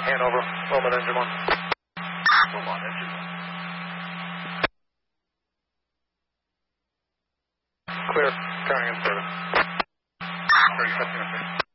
Hanover, Wilmot engine 1. Wilmot engine 1. Clear, carrying in further. 30 seconds.